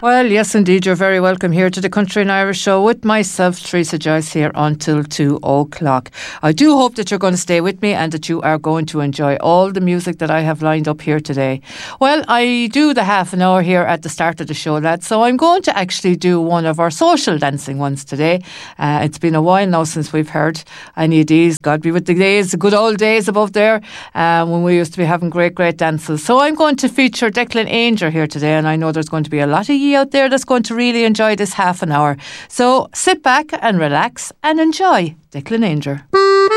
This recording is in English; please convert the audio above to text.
Well, yes, indeed. You're very welcome here to the Country and Irish Show with myself, Teresa Joyce, here until 2 o'clock. I do hope that you're going to stay with me and that you are going to enjoy all the music that I have lined up here today. Well, I do the half an hour here at the start of the show, lads, so I'm going to actually do one of our social dancing ones today. It's been a while now since we've heard any of these. God be with the days, the good old days above there, when we used to be having great dances. So I'm going to feature Declan Ainger here today, and I know there's going to be a lot of you out there that's going to really enjoy this half an hour. So sit back and relax and enjoy Declan Ainger.